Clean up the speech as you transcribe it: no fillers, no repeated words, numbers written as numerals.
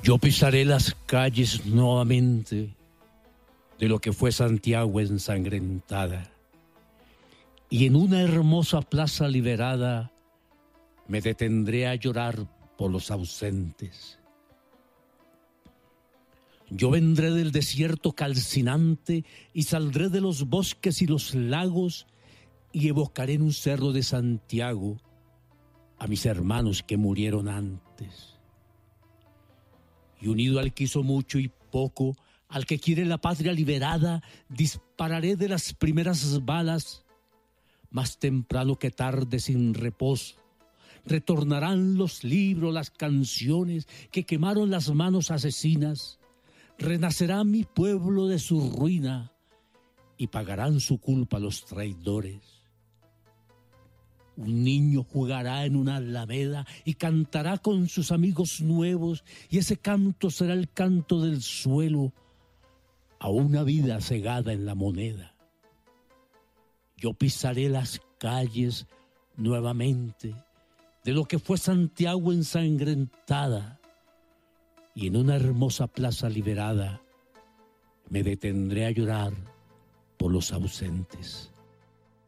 Yo pisaré las calles nuevamente de lo que fue Santiago ensangrentada, y en una hermosa plaza liberada me detendré a llorar por los ausentes. Yo vendré del desierto calcinante y saldré de los bosques y los lagos y evocaré en un cerro de Santiago a mis hermanos que murieron antes. Y unido al que hizo mucho y poco, al que quiere la patria liberada, dispararé de las primeras balas, más temprano que tarde sin reposo. Retornarán los libros, las canciones que quemaron las manos asesinas. Renacerá mi pueblo de su ruina y pagarán su culpa los traidores. Un niño jugará en una alameda y cantará con sus amigos nuevos, y ese canto será el canto del suelo a una vida cegada en la moneda. Yo pisaré las calles nuevamente de lo que fue Santiago ensangrentada, y en una hermosa plaza liberada me detendré a llorar por los ausentes.